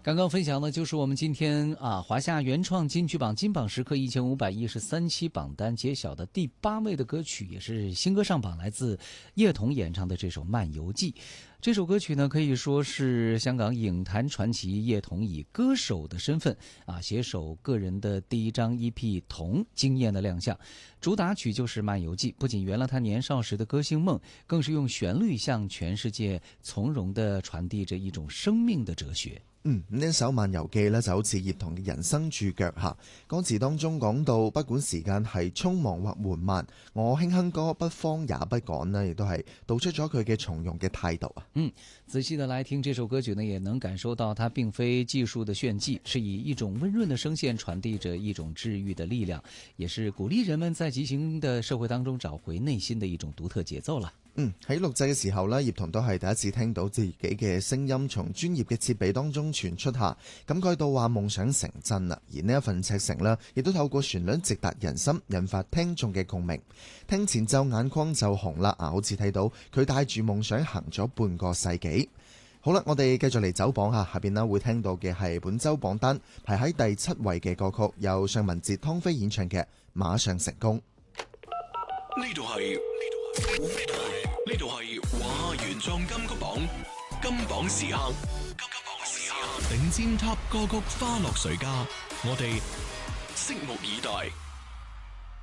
刚刚分享的就是我们今天华夏原创金曲榜金榜时刻1513期榜单揭晓的第8位的歌曲，也是新歌上榜，来自叶童演唱的这首《漫游记》。这首歌曲呢，可以说是香港影坛传奇叶童以歌手的身份携手个人的第一张 EP《童》惊艳的亮相。主打曲就是《漫游记》，不仅圆了他年少时的歌星梦，更是用旋律向全世界从容地传递着一種生命的哲學。 呢首《漫遊記》呢就好似葉童嘅人生注腳嚇，歌詞當中講到，不管時間係匆忙或緩慢，我輕哼歌不慌也不趕呢，亦都係道出咗佢嘅從容嘅態度啊。 仔細的來聽這首歌曲呢，也能感受到它並非技術的炫技，是以一種溫潤的聲線傳遞着一種治癒的力量，也是鼓勵人們在急行的社會當中找回內心的一種獨特節奏啦。 喺錄製嘅時候呢，葉童都係第一次聽到自己嘅聲音從專業嘅設備當中傳出下，感慨到話夢想成真啦。而呢一份赤誠呢，亦都透過旋律直達人心，引發聽眾嘅共鳴。聽前奏眼眶就紅啦，好似睇到佢帶住夢想行咗半個世紀。好啦，我哋繼續嚟走榜下邊呢會聽到嘅係本週榜單排喺第7位嘅歌曲，由尚雯婕、湯菲演唱嘅《馬上成功》。 呢度係華夏原創金曲榜金榜時刻，頂尖 Top 歌曲花落誰家，我哋拭目以待。